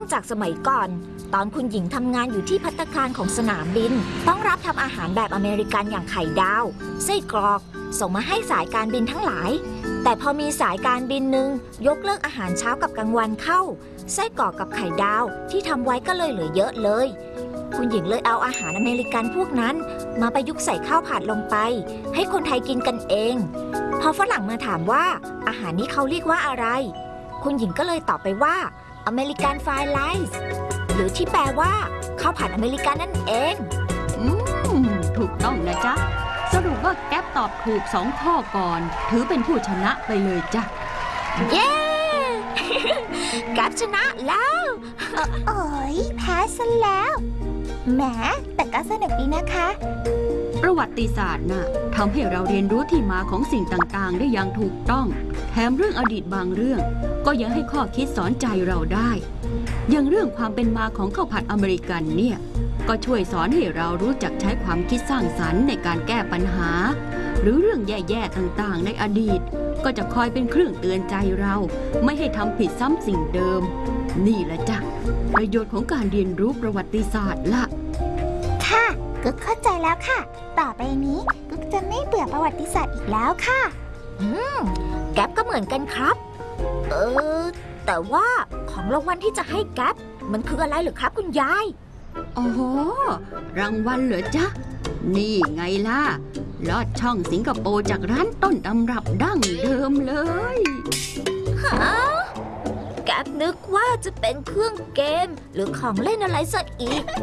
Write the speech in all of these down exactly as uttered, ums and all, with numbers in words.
จากสมัยก่อนตอนคุณหญิงทำงานอยู่ที่ภัตตาคารของสนามบินต้องรับทำอาหารแบบอเมริกันอย่างไข่ดาวไส้กรอกส่งมาให้สายการบินทั้งหลายแต่พอมีสายการบินหนึ่งยกเลิกอาหารเช้ากับกลางวันเข้าไส้กรอกกับไข่ดาวที่ทำไว้ก็เลยเหลือเยอะเลยคุณหญิงเลยเอาอาหารอเมริกันพวกนั้นมาประยุกต์ใส่ข้าวผัดลงไปให้คนไทยกินกันเองพอฝรั่งมาถามว่าอาหารนี้เขาเรียกว่าอะไรคุณหญิงก็เลยตอบไปว่าอเมริกันฟรายไรซ์หรือที่แปลว่าข้าวผัดอเมริกันนั่นเองอืมถูกต้องนะจ๊ะสรุปว่าแก๊ปตอบถูกสองข้อก่อนถือเป็นผู้ชนะไปเลยจ้ะเย้ แก๊ปชนะแล้วโอ้ยแพ้ซะแล้วแหมแต่ก็สนุกดีนะคะประวัติศาสตร์น่ะทำให้เราเรียนรู้ที่มาของสิ่งต่างๆได้อย่างถูกต้องแถมเรื่องอดีตบางเรื่องก็ยังให้ข้อคิดสอนใจเราได้อย่างเรื่องความเป็นมาของข้าวผัดอเมริกันเนี่ยก็ช่วยสอนให้เรารู้จักใช้ความคิดสร้างสรรค์ในการแก้ปัญหาหรือเรื่องแย่ๆต่างๆในอดีตก็จะคอยเป็นเครื่องเตือนใจเราไม่ให้ทำผิดซ้ำสิ่งเดิมนี่แหละจ้ะประโยชน์ของการเรียนรู้ประวัติศาสตร์ล่ะค่ะก็เข้าใจแล้วค่ะต่อไปนี้ก็จะไม่เบื่อประวัติศาสตร์อีกแล้วค่ะอืมแก๊ปก็เหมือนกันครับเออแต่ว่าของรางวัลที่จะให้แก๊ปมันคืออะไรเหรอครับคุณยายอ๋อรางวัลเหรอจ๊ะนี่ไงล่ะลอดช่องสิงคโปร์จากร้านต้นตำรับดั้งเดิมเลยฮะแก๊ปนึกว่าจะเป็นเครื่องเกมหรือของเล่นอะไรซะอีก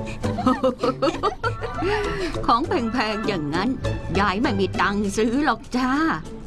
ของแพงๆอย่างนั้นยายไม่มีตังค์ซื้อหรอกจ้า